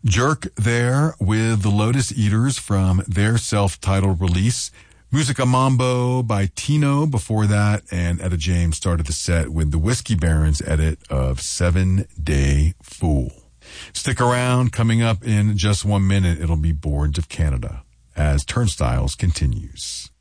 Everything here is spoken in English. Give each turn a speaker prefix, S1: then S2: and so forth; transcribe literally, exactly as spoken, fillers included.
S1: Jerk there with the Lotus Eaters from their self-titled release. Musica Mambo by Tino before that, and Etta James started the set with the Whiskey Barons edit of Seven Day Fool. Stick around. Coming up in just one minute, it'll be Boards of Canada as Turnstiles continues.